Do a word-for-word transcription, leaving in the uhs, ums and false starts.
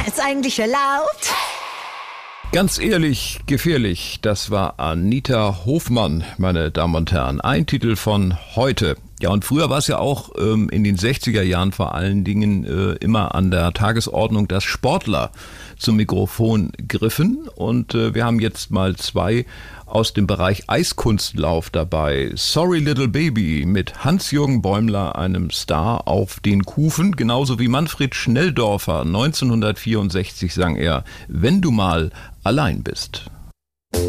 Ist eigentlich erlaubt? Ganz ehrlich, gefährlich, das war Anita Hofmann, meine Damen und Herren. Ein Titel von heute. Ja, und früher war es ja auch ähm, in den sechziger Jahren vor allen Dingen äh, immer an der Tagesordnung, dass Sportler zum Mikrofon griffen. Und äh, wir haben jetzt mal zwei aus dem Bereich Eiskunstlauf dabei. Sorry Little Baby mit Hans-Jürgen Bäumler, einem Star auf den Kufen. Genauso wie Manfred Schnelldorfer. neunzehnhundertvierundsechzig sang er, wenn du mal allein bist.